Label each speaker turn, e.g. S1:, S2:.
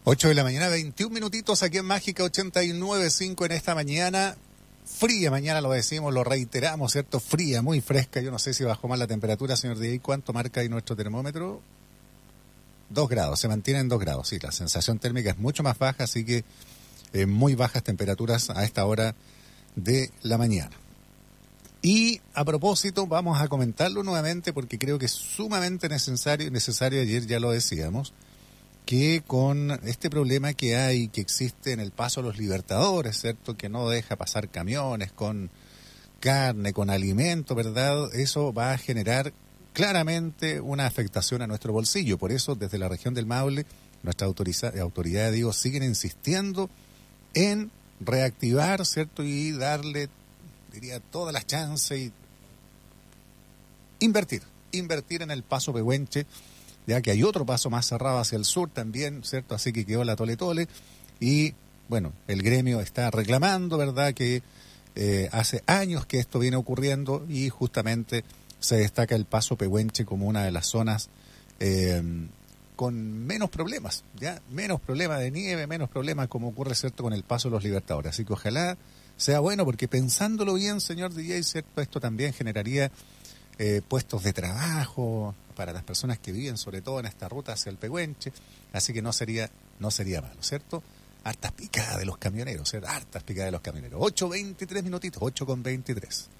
S1: 8 de la mañana, 21 minutitos aquí en Mágica 89.5 en esta mañana. Fría mañana, lo decimos, lo reiteramos, ¿cierto? Fría, muy fresca. Yo no sé si bajó más la temperatura, señor DJ. ¿Cuánto marca ahí nuestro termómetro? 2 grados, se mantiene en 2 grados. Sí, la sensación térmica es mucho más baja, así que muy bajas temperaturas a esta hora de la mañana. Y a propósito, vamos a comentarlo nuevamente porque creo que es sumamente necesario, ayer ya lo decíamos, que con este problema que hay, que existe en el paso a los Libertadores, ¿cierto? Que no deja pasar camiones con carne, con alimento, ¿verdad? Eso va a generar claramente una afectación a nuestro bolsillo. Por eso, desde la región del Maule, nuestra autoridad, digo, siguen insistiendo en reactivar, ¿cierto? Y darle, diría, todas las chances y invertir en el paso Pehuenche, ya que hay otro paso más cerrado hacia el sur también, ¿cierto? Así que quedó la Tole y, bueno, el gremio está reclamando, ¿verdad?, que hace años que esto viene ocurriendo y justamente se destaca el paso Pehuenche como una de las zonas con menos problemas, ya menos problemas de nieve, menos problemas como ocurre, ¿cierto?, con el paso de los Libertadores. Así que ojalá sea bueno, porque pensándolo bien, señor DJ, ¿cierto?, esto también generaría puestos de trabajo para las personas que viven sobre todo en esta ruta hacia el Pehuenche, así que no sería malo, ¿cierto? Hartas picadas de los camioneros, ¿cierto? Hartas picadas de los camioneros. 8:23 minutitos, 8:23.